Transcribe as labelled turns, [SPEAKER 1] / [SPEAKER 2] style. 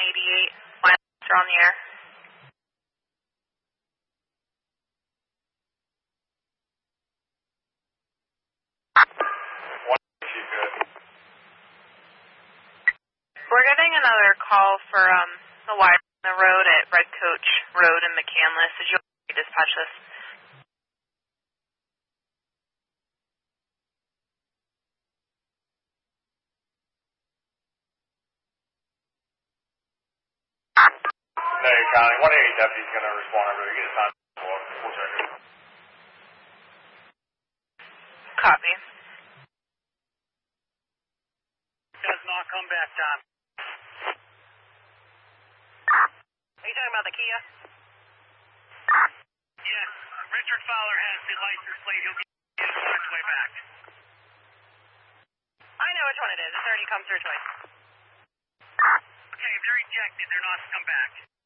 [SPEAKER 1] 188. Wireless are on the air. We're getting another call for the wire on the road at Red Coach Road in McCandless. Did you dispatch this?
[SPEAKER 2] Hey, County, 180 deputy is going to respond over there. Get a time. We'll check it.
[SPEAKER 1] Copy.
[SPEAKER 3] Does not come back, Tom. Are you talking about the Kia? Yes. Richard Fowler has the license plate. He'll get it on its way back.
[SPEAKER 1] I know which one it is. It's already come through twice.
[SPEAKER 3] Okay, if they're ejected, they're not to come back.